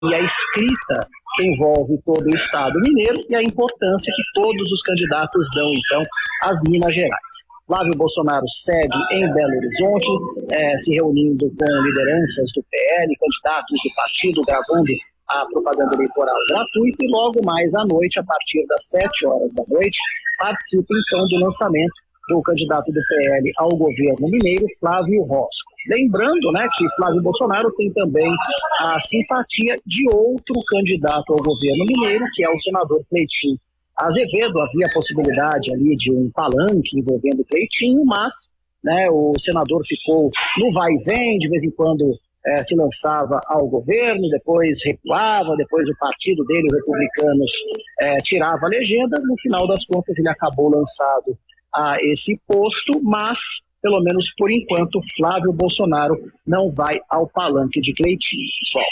e a escrita que envolve todo o Estado mineiro e a importância que todos os candidatos dão, então, às Minas Gerais. Flávio Bolsonaro segue em Belo Horizonte, se reunindo com lideranças do PL, candidatos do partido, gravando a propaganda eleitoral gratuita, e logo mais à noite, a partir das 7 horas da noite, participa então do lançamento do candidato do PL ao governo mineiro, Flávio Rosco. Lembrando, né, que Flávio Bolsonaro tem também a simpatia de outro candidato ao governo mineiro, que é o senador Cleitinho Azevedo. Havia a possibilidade ali de um palanque envolvendo Cleitinho, mas, né, o senador ficou no vai e vem, de vez em quando se lançava ao governo, depois recuava, depois o partido dele, os republicanos, tirava a legenda. No final das contas, ele acabou lançado a esse posto, mas, pelo menos por enquanto, Flávio Bolsonaro não vai ao palanque de Cleitinho. Pessoal.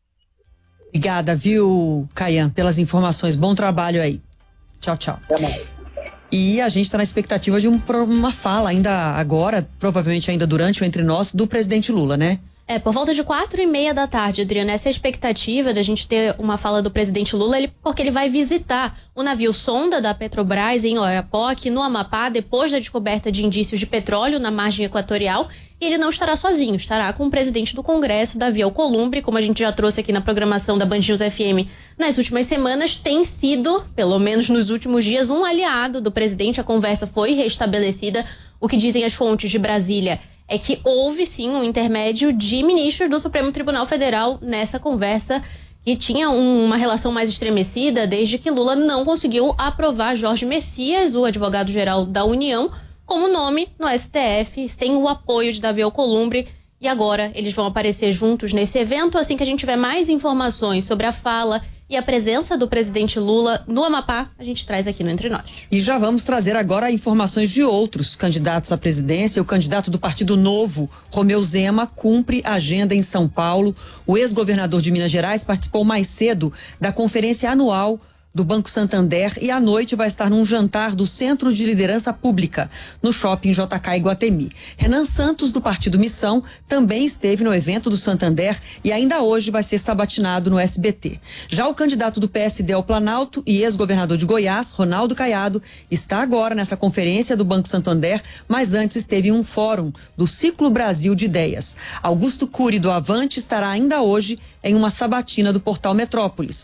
Obrigada, viu, Caian, pelas informações. Bom trabalho aí. Tchau, tchau. Até mais. E a gente está na expectativa de uma fala ainda agora, provavelmente ainda durante o Entre Nós, do presidente Lula, né? Por volta de 4:30 da tarde, Adriana, essa é a expectativa da gente ter uma fala do presidente Lula, porque ele vai visitar o navio sonda da Petrobras em Oiapoque, no Amapá, depois da descoberta de indícios de petróleo na margem equatorial. E ele não estará sozinho, estará com o presidente do Congresso, Davi Alcolumbre, como a gente já trouxe aqui na programação da Band News FM nas últimas semanas, tem sido, pelo menos nos últimos dias, um aliado do presidente. A conversa foi restabelecida. O que dizem as fontes de Brasília é que houve, sim, um intermédio de ministros do Supremo Tribunal Federal nessa conversa, que tinha uma relação mais estremecida desde que Lula não conseguiu aprovar Jorge Messias, o advogado-geral da União, como nome no STF, sem o apoio de Davi Alcolumbre. E agora eles vão aparecer juntos nesse evento. Assim que a gente tiver mais informações sobre a fala e a presença do presidente Lula no Amapá, a gente traz aqui no Entre Nós. E já vamos trazer agora informações de outros candidatos à presidência. O candidato do Partido Novo, Romeu Zema, cumpre agenda em São Paulo. O ex-governador de Minas Gerais participou mais cedo da conferência anual do Banco Santander e à noite vai estar num jantar do Centro de Liderança Pública, no Shopping JK Iguatemi. Renan Santos, do Partido Missão, também esteve no evento do Santander e ainda hoje vai ser sabatinado no SBT. Já o candidato do PSD ao Planalto e ex-governador de Goiás, Ronaldo Caiado, está agora nessa conferência do Banco Santander, mas antes esteve em um fórum do Ciclo Brasil de Ideias. Augusto Cury, do Avante, estará ainda hoje em uma sabatina do Portal Metrópolis.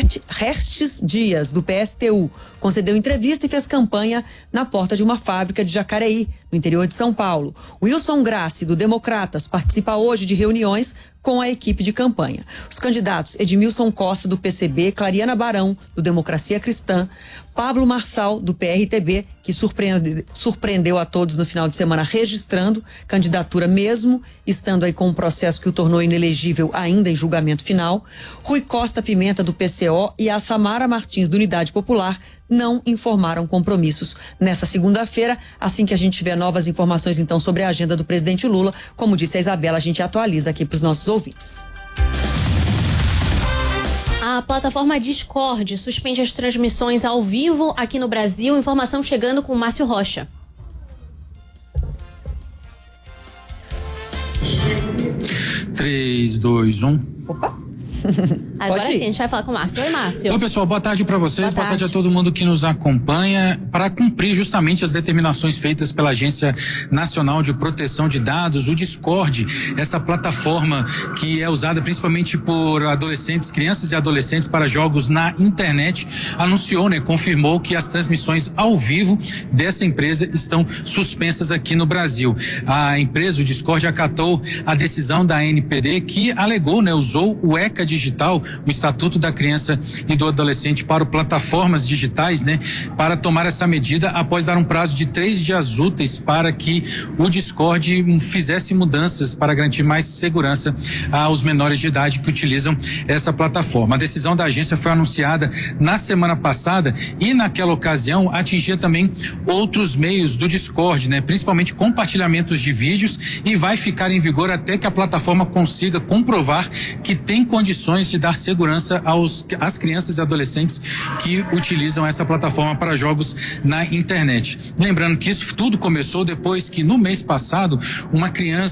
Restes Dias, do PSTU, concedeu entrevista e fez campanha na porta de uma fábrica de Jacareí, no interior de São Paulo. Wilson Grassi, do Democratas, participa hoje de reuniões com a equipe de campanha. Os candidatos Edmilson Costa, do PCB, Clariana Barão, do Democracia Cristã, Pablo Marçal, do PRTB, que surpreendeu a todos no final de semana registrando candidatura mesmo, estando aí com um processo que o tornou inelegível ainda em julgamento final, Rui Costa Pimenta, do PCO, e a Samara Martins, do Unidade Popular, não informaram compromissos nessa segunda-feira. Assim que a gente tiver novas informações, então, sobre a agenda do presidente Lula, como disse a Isabela, a gente atualiza aqui para os nossos ouvintes. A plataforma Discord suspende as transmissões ao vivo aqui no Brasil. Informação chegando com Márcio Rocha. 3, 2, 1. Opa! Agora sim, a gente vai falar com o Márcio. Oi, Márcio. Oi, pessoal, boa tarde para vocês, boa tarde a todo mundo que nos acompanha. Para cumprir justamente as determinações feitas pela Agência Nacional de Proteção de Dados, o Discord, essa plataforma que é usada principalmente por adolescentes, crianças e adolescentes para jogos na internet, anunciou, confirmou que as transmissões ao vivo dessa empresa estão suspensas aqui no Brasil. A empresa, o Discord, acatou a decisão da ANPD, que alegou, usou o ECA digital, o Estatuto da Criança e do Adolescente, para plataformas digitais, para tomar essa medida após dar um prazo de 3 dias úteis para que o Discord fizesse mudanças para garantir mais segurança aos menores de idade que utilizam essa plataforma. A decisão da agência foi anunciada na semana passada e naquela ocasião atingia também outros meios do Discord, principalmente compartilhamentos de vídeos, e vai ficar em vigor até que a plataforma consiga comprovar que tem condições condições de dar segurança às crianças e adolescentes que utilizam essa plataforma para jogos na internet. Lembrando que isso tudo começou depois que no mês passado uma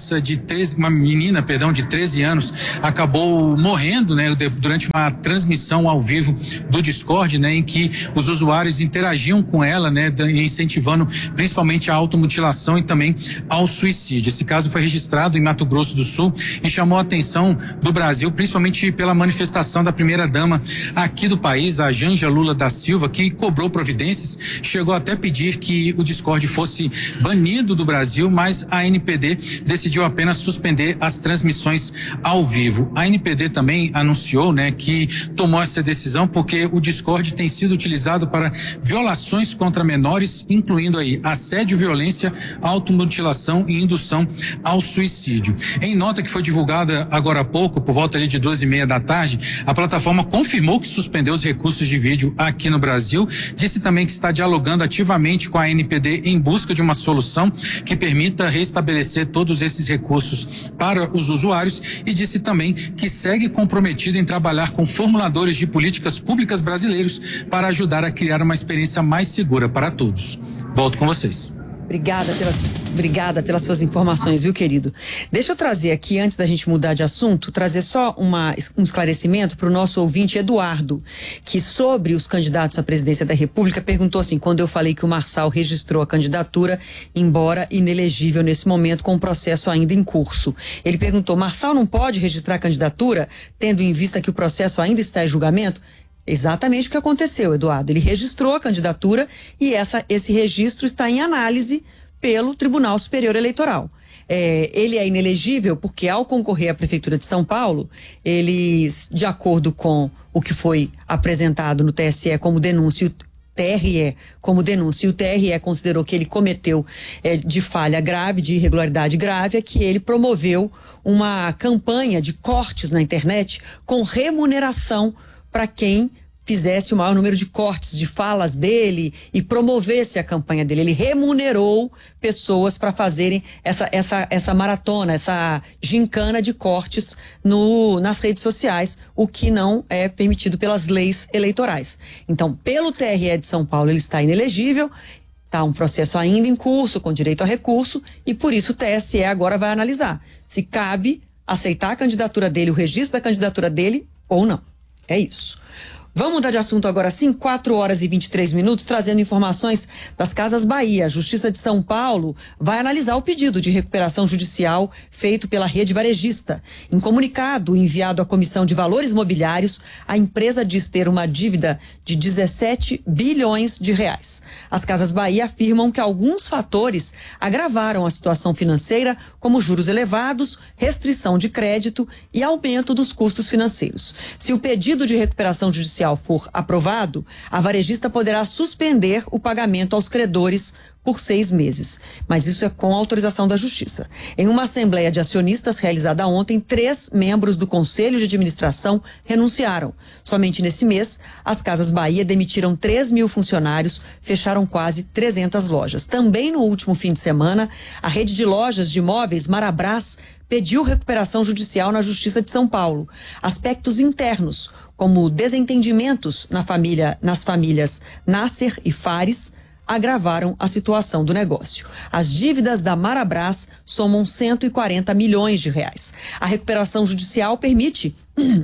menina de 13 anos acabou morrendo, né, durante uma transmissão ao vivo do Discord, né, em que os usuários interagiam com ela, né, incentivando principalmente a automutilação e também ao suicídio. Esse caso foi registrado em Mato Grosso do Sul e chamou a atenção do Brasil, principalmente pela manifestação da primeira-dama aqui do país, a Janja Lula da Silva, que cobrou providências, chegou até pedir que o Discord fosse banido do Brasil, mas a ANPD decidiu apenas suspender as transmissões ao vivo. A ANPD também anunciou, né, que tomou essa decisão porque o Discord tem sido utilizado para violações contra menores, incluindo aí assédio, violência, automutilação e indução ao suicídio. Em nota que foi divulgada agora há pouco, por volta ali de 2:30 da tarde, a plataforma confirmou que suspendeu os recursos de vídeo aqui no Brasil, disse também que está dialogando ativamente com a ANPD em busca de uma solução que permita restabelecer todos esses recursos para os usuários e disse também que segue comprometido em trabalhar com formuladores de políticas públicas brasileiros para ajudar a criar uma experiência mais segura para todos. Volto com vocês. Obrigada pelas suas informações, viu, querido? Deixa eu trazer aqui, antes da gente mudar de assunto, trazer só um esclarecimento para o nosso ouvinte Eduardo, que sobre os candidatos à presidência da República perguntou assim, quando eu falei que o Marçal registrou a candidatura, embora inelegível nesse momento, com o processo ainda em curso. Ele perguntou, Marçal não pode registrar a candidatura, tendo em vista que o processo ainda está em julgamento? Exatamente o que aconteceu, Eduardo. Ele registrou a candidatura e esse registro está em análise pelo Tribunal Superior Eleitoral. Ele é inelegível porque, ao concorrer à Prefeitura de São Paulo, ele, de acordo com o que foi apresentado no TSE como denúncia, TRE como denúncia, e o TRE considerou que ele cometeu de falha grave, de irregularidade grave, que ele promoveu uma campanha de cortes na internet com remuneração para quem fizesse o maior número de cortes de falas dele e promovesse a campanha dele. Ele remunerou pessoas para fazerem essa maratona, essa gincana de cortes nas redes sociais, o que não é permitido pelas leis eleitorais. Então, pelo TRE de São Paulo, ele está inelegível, está um processo ainda em curso, com direito a recurso, e por isso o TSE agora vai analisar se cabe aceitar a candidatura dele, o registro da candidatura dele ou não. É isso. Vamos mudar de assunto agora sim, 4h23, trazendo informações das Casas Bahia. A Justiça de São Paulo vai analisar o pedido de recuperação judicial feito pela rede varejista. Em comunicado enviado à Comissão de Valores Mobiliários, a empresa diz ter uma dívida de 17 bilhões de reais. As Casas Bahia afirmam que alguns fatores agravaram a situação financeira, como juros elevados, restrição de crédito e aumento dos custos financeiros. Se o pedido de recuperação judicial for aprovado, a varejista poderá suspender o pagamento aos credores por 6 meses. Mas isso é com autorização da Justiça. Em uma assembleia de acionistas realizada ontem, 3 membros do Conselho de Administração renunciaram. Somente nesse mês, as Casas Bahia demitiram 3.000 funcionários, fecharam quase 300 lojas. Também no último fim de semana, a rede de lojas de imóveis Marabras pediu recuperação judicial na Justiça de São Paulo. Aspectos internos, como desentendimentos nas famílias Nasser e Fares, agravaram a situação do negócio. As dívidas da Marabras somam 140 milhões de reais. A recuperação judicial permite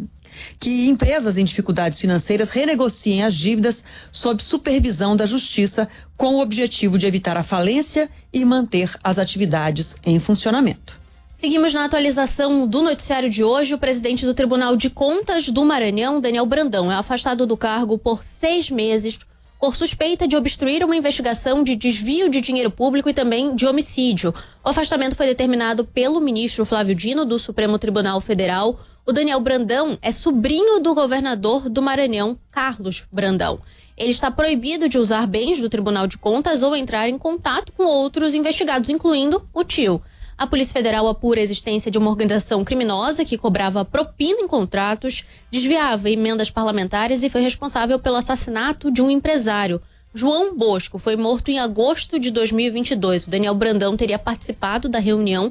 que empresas em dificuldades financeiras renegociem as dívidas sob supervisão da Justiça, com o objetivo de evitar a falência e manter as atividades em funcionamento. Seguimos na atualização do noticiário de hoje. O presidente do Tribunal de Contas do Maranhão, Daniel Brandão, é afastado do cargo por 6 meses por suspeita de obstruir uma investigação de desvio de dinheiro público e também de homicídio. O afastamento foi determinado pelo ministro Flávio Dino, do Supremo Tribunal Federal. O Daniel Brandão é sobrinho do governador do Maranhão, Carlos Brandão. Ele está proibido de usar bens do Tribunal de Contas ou entrar em contato com outros investigados, incluindo o tio. A Polícia Federal apura a existência de uma organização criminosa que cobrava propina em contratos, desviava emendas parlamentares e foi responsável pelo assassinato de um empresário. João Bosco foi morto em agosto de 2022. O Daniel Brandão teria participado da reunião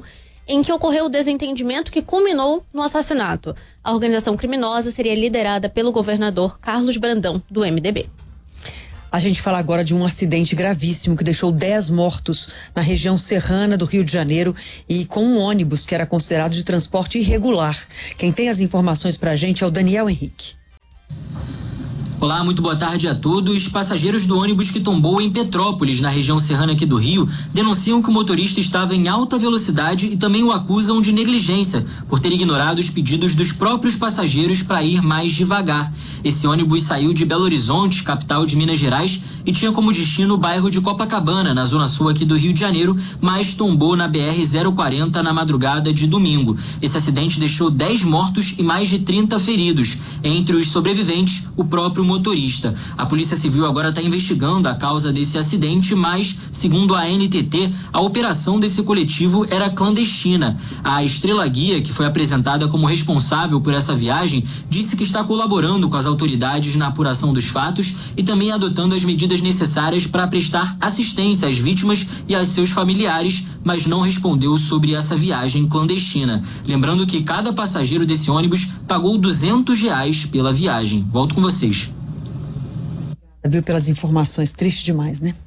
em que ocorreu o desentendimento que culminou no assassinato. A organização criminosa seria liderada pelo governador Carlos Brandão, do MDB. A gente fala agora de um acidente gravíssimo que deixou 10 mortos na região serrana do Rio de Janeiro e com um ônibus que era considerado de transporte irregular. Quem tem as informações pra gente é o Daniel Henrique. Olá, muito boa tarde a todos. Passageiros do ônibus que tombou em Petrópolis, na região serrana aqui do Rio, denunciam que o motorista estava em alta velocidade e também o acusam de negligência por ter ignorado os pedidos dos próprios passageiros para ir mais devagar. Esse ônibus saiu de Belo Horizonte, capital de Minas Gerais, e tinha como destino o bairro de Copacabana, na zona sul aqui do Rio de Janeiro, mas tombou na BR-040 na madrugada de domingo. Esse acidente deixou 10 mortos e mais de 30 feridos. Entre os sobreviventes, o próprio motorista. A Polícia Civil agora está investigando a causa desse acidente, mas, segundo a NTT, a operação desse coletivo era clandestina. A Estrela Guia, que foi apresentada como responsável por essa viagem, disse que está colaborando com as autoridades na apuração dos fatos e também adotando as medidas necessárias para prestar assistência às vítimas e aos seus familiares, mas não respondeu sobre essa viagem clandestina. Lembrando que cada passageiro desse ônibus pagou R$200 pela viagem. Volto com vocês. Viu pelas informações, triste demais, né?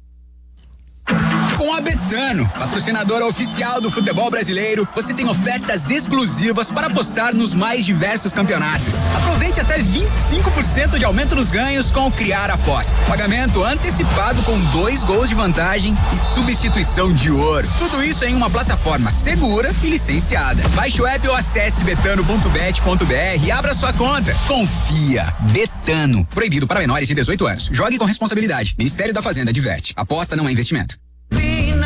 Com a Betano, patrocinadora oficial do futebol brasileiro, você tem ofertas exclusivas para apostar nos mais diversos campeonatos. Aproveite até 25% de aumento nos ganhos com o Criar Aposta. Pagamento antecipado com 2 gols de vantagem e substituição de ouro. Tudo isso em uma plataforma segura e licenciada. Baixe o app ou acesse betano.bet.br e abra sua conta. Confia. Betano. Proibido para menores de 18 anos. Jogue com responsabilidade. Ministério da Fazenda adverte. Aposta não é investimento.